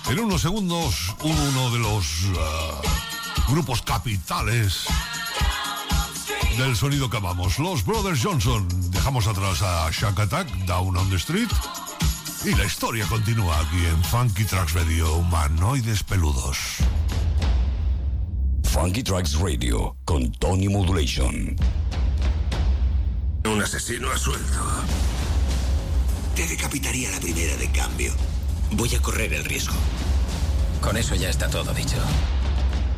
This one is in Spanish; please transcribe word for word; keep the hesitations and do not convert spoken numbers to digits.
En unos segundos, uno de los uh, grupos capitales del sonido que amamos, los Brothers Johnson. Dejamos atrás a Shack Attack, Down on the Street, y la historia continúa aquí en Funky Tracks Radio, Humanoides Peludos. Funky Tracks Radio con Tony Modulation. Un asesino a sueldo. Te decapitaría la primera de cambio. Voy a correr el riesgo. Con eso ya está todo dicho.